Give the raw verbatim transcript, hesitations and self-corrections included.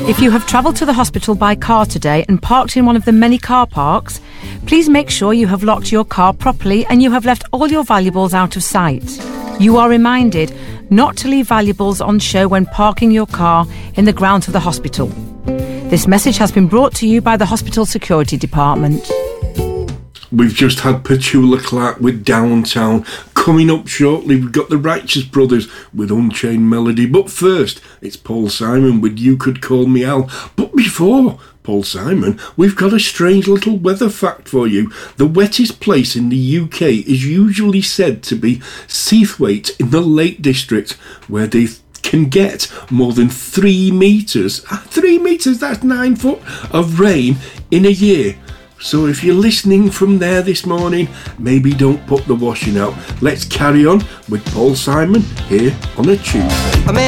If you have travelled to the hospital by car today and parked in one of the many car parks, please make sure you have locked your car properly and you have left all your valuables out of sight. You are reminded not to leave valuables on show when parking your car in the grounds of the hospital. This message has been brought to you by the Hospital Security Department. We've just had Petula Clark with Downtown. Coming up shortly, we've got the Righteous Brothers with Unchained Melody. But first, it's Paul Simon with You Could Call Me Al. But before Paul Simon, we've got a strange little weather fact for you. The wettest place in the U K is usually said to be Seathwaite in the Lake District, where they can get more than three metres. Three metres, that's nine foot of rain in a year. So if you're listening from there this morning, maybe don't put the washing out. Let's carry on with Paul Simon here on a Tuesday.